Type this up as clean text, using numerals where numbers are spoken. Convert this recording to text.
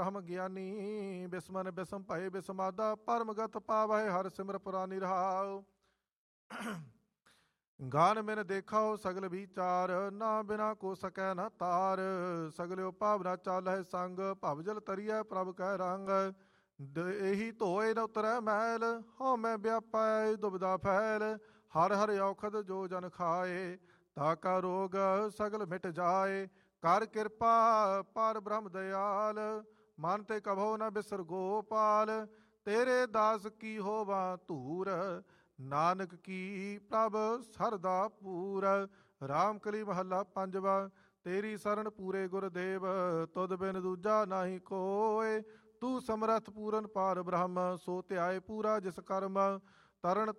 ਬ੍ਰਹਮ ਗਿਆਨੀ। ਬਿਸਮਨ ਬਿਸਮ ਭਏ ਬਿਸਮਾਦਾ ਪਰਮਗਤ ਪਾਵਹਿ ਹਰ ਸਿਮਰ ਪੁਰਾਨੀ ਰਹਾਉ। ਗਾਨ ਮਿਨ ਦੇਖਾਓ ਸਗਲ ਵਿਚਾਰ ਨਾ ਬਿਨਾ ਕੋ ਸਕੈ ਨਾ ਤਾਰ। ਸਗਲਿਓ ਭਾਵਨਾ ਚਾਲਹਿ ਸੰਗ ਭਵ ਜਲ ਤਰੀਐ ਪ੍ਰਭ ਕੈ ਰੰਗ। ਇਹੀ ਧੋਏ ਨ ਉਤਰੈ ਮੈਲ ਹਉ ਮੈਂ ਵਿਆਪੈ ਦੁਬਿਧਾ ਫੈਲ। ਹਰ ਹਰ ਔਖਦ ਜੋ ਜਨ ਖਾਏ ਤਾ ਕਾ ਰੋਗ ਸਗਲ ਮਿਟ ਜਾਏ। ਕਰ ਕਿਰਪਾ ਪਰ ਬ੍ਰਹਮ ਦਿਆਲ ਮਨ ਤੇ ਕਭੋ ਨ ਬਿਸਰ ਗੋਪਾਲ। ਤੇਰੇ ਦਾਸ ਕੀ ਹੋਵਾ ਧੂਰ ਨਾਨਕ ਕੀ ਪ੍ਰਭ ਸਰਦਾ ਪੂਰ। ਰਾਮ ਕਲੀ ਮਹੱਲਾ ਪੰਜਵਾ। ਤੇਰੀ ਸਰਣ ਪੂਰੇ ਗੁਰਦੇਵ ਤੁਧ ਬਿਨ ਦੂਜਾ ਨਾਹੀ ਕੋਇ। ਤੂੰ ਸਮਰਥ ਪੂਰਨ ਪਾਰ ਬ੍ਰਹਮ ਸੋ ਧਿਆਏ ਪੂਰਾ ਜਿਸ ਕਰਮ। ਤਰਨ